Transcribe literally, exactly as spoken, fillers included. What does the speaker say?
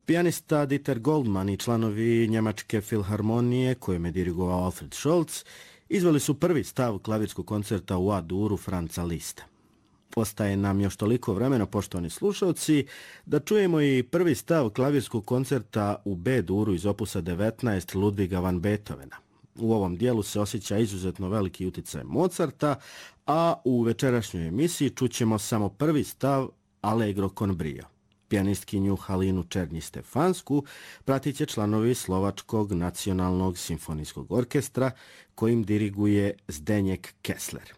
Pijanista Dieter Goldman i članovi Njemačke filharmonije, kojim je dirigovao Alfred Scholz, izveli su prvi stav klavirskog koncerta u A-duru Franza Liszta. Ostaje nam još toliko vremena, poštovani slušalci, da čujemo i prvi stav klavirskog koncerta u B-duru iz opusa devetnaest Ludviga van Beethovena. U ovom dijelu se osjeća izuzetno veliki uticaj Mozarta, a u večerašnjoj emisiji čućemo samo prvi stav Allegro con brio. Pijanistkinju Halinu Černji-Stefansku pratit će članovi Slovačkog nacionalnog simfonijskog orkestra kojim diriguje Zdeněk Kessler.